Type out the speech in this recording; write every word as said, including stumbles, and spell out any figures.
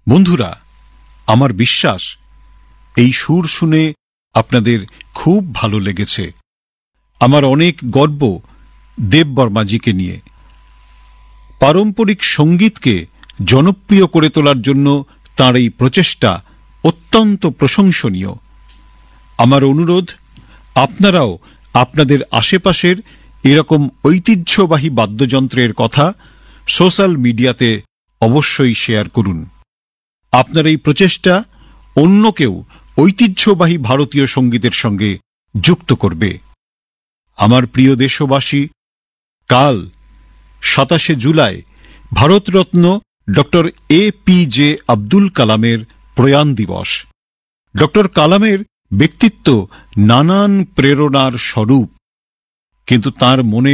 বন্ধুরা, আমার বিশ্বাস এই সুর শুনে আপনাদের খুব ভালো লেগেছে। আমার অনেক গর্ব দেববর্মাজিকে নিয়ে। পারম্পরিক সঙ্গীতকে জনপ্রিয় করে তোলার জন্য তাঁর এই প্রচেষ্টা অত্যন্ত প্রশংসনীয়। আমার অনুরোধ, আপনারাও আপনাদের আশেপাশের এরকম ঐতিহ্যবাহী বাদ্যযন্ত্রের কথা সোশ্যাল মিডিয়াতে অবশ্যই শেয়ার করুন। আপনার এই প্রচেষ্টা অন্যকেও ঐতিহ্যবাহী ভারতীয় সঙ্গীতের সঙ্গে যুক্ত করবে। আমার প্রিয় দেশবাসী, কাল সাতাশে July Bharat Ratna doctor A P J Abdul কালামের প্রয়াণ দিবস। ডক্টর কালামের ব্যক্তিত্ব নানান প্রেরণার স্বরূপ, কিন্তু তাঁর মনে